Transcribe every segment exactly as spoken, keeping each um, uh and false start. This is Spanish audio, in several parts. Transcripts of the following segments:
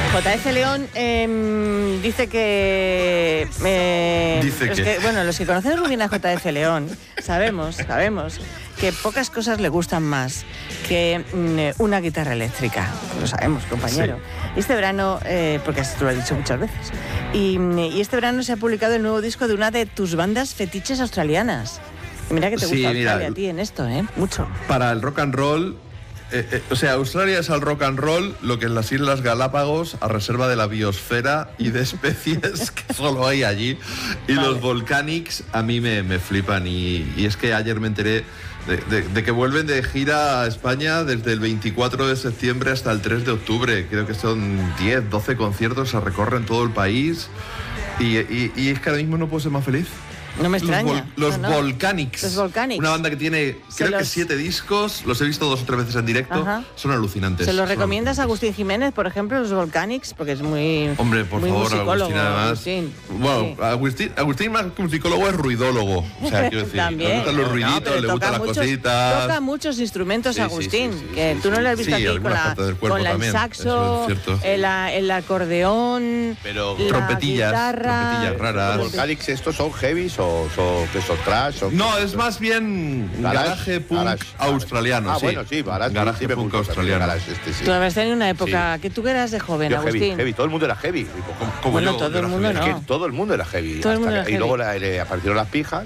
J F León eh, dice que... Eh, dice los que... que... Bueno, los que conocemos muy bien a J F León sabemos, sabemos que pocas cosas le gustan más que mm, una guitarra eléctrica. Lo sabemos, compañero. Sí. Este verano, eh, porque tú lo has dicho muchas veces, y, y este verano se ha publicado el nuevo disco de una de tus bandas fetiches australianas. Y mira que te gusta sí, Australia mira, a ti en esto, ¿eh? Mucho. Para el rock and roll... Eh, eh, o sea, Australia es al rock and roll lo que en las Islas Galápagos a reserva de la biosfera y de especies que solo hay allí. Y vale. Los Volcanics a mí me, me flipan. Y, y es que ayer me enteré de, de, de que vuelven de gira a España desde el veinticuatro de septiembre hasta el tres de octubre. Creo que son diez, doce conciertos, se recorren todo el país. Y, y, y es que ahora mismo no puedo ser más feliz. No me extraña. Los, vol- los no, no. Volcanics. Los Volcanics. Una banda que tiene, Se creo los... que siete discos. Los he visto dos o tres veces en directo. Ajá. Son alucinantes. ¿Se los recomiendas a Agustín Jiménez, por ejemplo, los Volcanics? Porque es muy. Hombre, por muy favor, Agustín, además. Agustín. Bueno, sí. Agustín, Agustín más que musicólogo es ruidólogo. O sea, quiero decir, También. le gustan los ruiditos, no, le gustan las muchos, cositas. Toca muchos instrumentos, sí, Agustín. Sí, sí, sí, que sí, tú no lo has sí, visto sí, aquí con, la, con la, el saxo, el, el acordeón, pero la trompetillas, guitarra, trompetillas raras. ¿Los Volcanics estos son heavies o son, que son trash? O no, es más bien garage, garage punk garage, australiano. Ah, sí. bueno, sí, garage, garage sí, punk sí australiano. Garage este, sí. Tú habías tenido una época sí. que tú eras de joven, yo Agustín. Heavy, heavy, todo el mundo era heavy. Como, como bueno, yo, todo el mundo no. Es que todo el mundo era heavy. Todo el mundo era que, heavy. Y luego la, le aparecieron las pijas.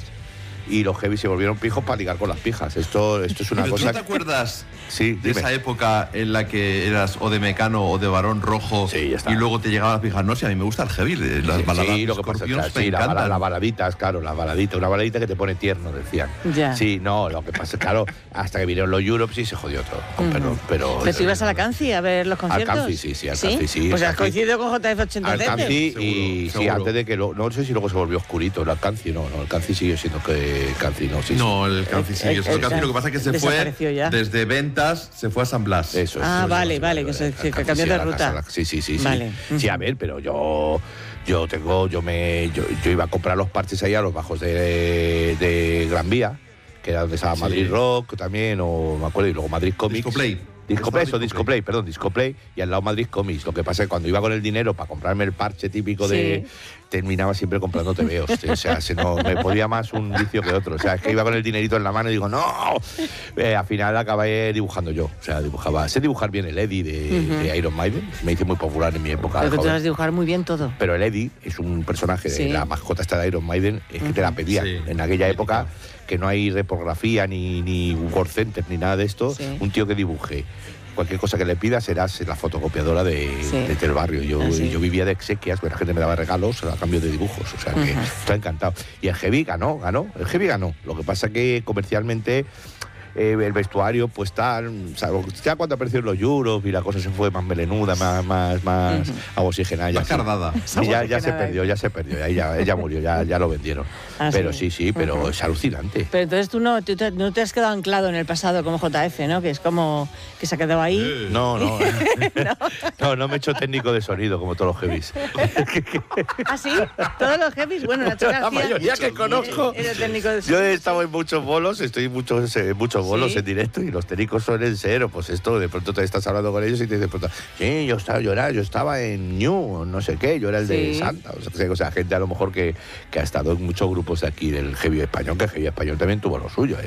Y los heavy se volvieron pijos para ligar con las pijas. Esto, esto es una ¿Pero cosa... ¿Tú te acuerdas sí, de esa época en la que eras o de Mecano o de Barón Rojo sí, ya está. Y luego te llegaban las pijas? No sé, a mí me gusta el heavy, las sí, baladas. Sí, lo que pasa es que me sí, encantan. las la baladitas, claro, las baladitas. Una baladita que te pone tierno, decían. Ya. Sí, no, lo que pasa es claro, hasta que vinieron los Europes y se jodió todo. Con uh-huh. perdón, pero... ¿Pero tú ibas a la Canci a ver los conciertos? Al Canci, sí, sí, al Canci, sí. Pues has coincidido con J F ochenta Al Canci y sí, antes de que... Lo, no sé si luego se volvió oscurito, el Canci no, no, el Canci sigue siendo que Canci no, sí. No, el Canci sí, el, el, el Canci lo que pasa es que se fue ya. desde ventas, se fue a San Blas. Eso es. Ah, eso, vale, eso, vale, eso, que, se, que, que cambió de ruta. Casa, sí, sí, sí, vale. sí. Sí, a ver, pero yo yo tengo, yo me yo, yo iba a comprar los parches ahí a los bajos de, de Gran Vía, que era donde estaba sí. Madrid Rock también, o me acuerdo, y luego Madrid Comics. Discoplay. Discoplay, eso, Discoplay, perdón, Discoplay, y al lado Madrid Comics. Lo que pasa es que cuando iba con el dinero para comprarme el parche típico sí. de... terminaba siempre comprando tebeos. O sea, se no, me podía más un vicio que otro. O sea, es que iba con el dinerito en la mano y digo, ¡no! Eh, al final acabé dibujando yo. O sea, dibujaba... Sé dibujar bien el Eddie de, uh-huh. de Iron Maiden. Me hice muy popular en mi época. Pero que tú sabes dibujar muy bien todo. Pero el Eddie es un personaje de sí. la mascota esta de Iron Maiden, es que uh-huh. te la pedían. Sí. En aquella época, que no hay repografía, ni, ni Word Center, ni nada de esto, sí. un tío que dibuje. Cualquier cosa que le pidas serás la fotocopiadora de, sí. de, del barrio. Yo, ah, sí. yo vivía de exequias, pero la gente me daba regalos a cambio de dibujos. O sea que uh-huh. estoy encantado. Y el heavy ganó, ganó. El heavy ganó. Lo que pasa que comercialmente eh, el vestuario, pues tal. O sea, ya cuando aparecieron los Euros y la cosa se fue más melenuda, más, más, más uh-huh. oxigenada. Más cardada. Sí, ya, ya se perdió, ya se perdió. Ahí ya, ella murió, ya, ya lo vendieron. Ah, pero sí, sí, sí pero uh-huh. es alucinante. Pero entonces tú no, tú te, no te has quedado anclado en el pasado como J F, ¿no? Que es como que se ha quedado ahí. No, no. no. no, no me he hecho técnico de sonido como todos los heavies. ¿Ah, sí? ¿Todos los heavies? Bueno, Nacho García... La mayoría que conozco. Era, era técnico de sonido. Yo he estado en muchos bolos, estoy en muchos, eh, muchos bolos ¿sí? en directo y los técnicos suelen ser, pues esto, de pronto te estás hablando con ellos y te dicen, sí, yo estaba, yo era, yo estaba en New, no sé qué, yo era el sí. de Santa. O sea, o sea, gente a lo mejor que, que ha estado en muchos grupos de aquí del heavy español, que el heavy español también tuvo lo suyo. ¿eh?